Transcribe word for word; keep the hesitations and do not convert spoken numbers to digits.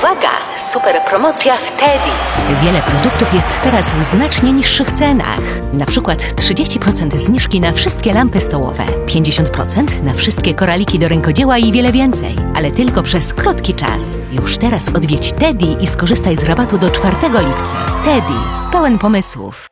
Uwaga! Super promocja w Teddy. Wiele produktów jest teraz w znacznie niższych cenach. Na przykład trzydzieści procent zniżki na wszystkie lampy stołowe, pięćdziesiąt procent na wszystkie koraliki do rękodzieła i wiele więcej. Ale tylko przez krótki czas. Już teraz odwiedź Teddy i skorzystaj z rabatu do czwartego lipca. Teddy. Pełen pomysłów.